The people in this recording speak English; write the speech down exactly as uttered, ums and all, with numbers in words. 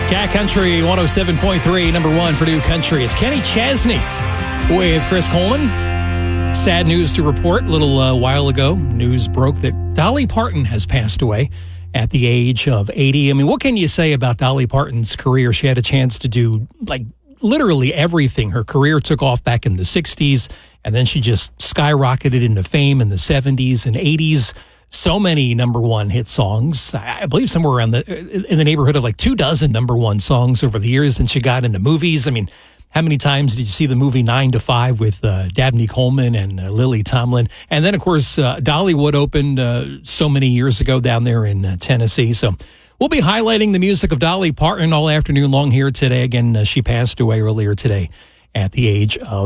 Cat Country one oh seven point three, number one for New Country. It's Kenny Chesney with Chris Coleman. Sad news to report. A little uh, while ago, news broke that Dolly Parton has passed away at the age of eighty. I mean, what can you say about Dolly Parton's career? She had a chance to do, like, literally everything. Her career took off back in the sixties, and then she just skyrocketed into fame in the seventies and eighties. So many number one hit songs. I believe somewhere around the in the neighborhood of like two dozen number one songs over the years. And she got into movies. I mean, how many times did you see the movie Nine to Five with uh, Dabney Coleman and uh, Lily Tomlin? And then, of course, uh, Dollywood opened uh, so many years ago down there in uh, Tennessee. So we'll be highlighting the music of Dolly Parton all afternoon long here today. Again, uh, she passed away earlier today at the age of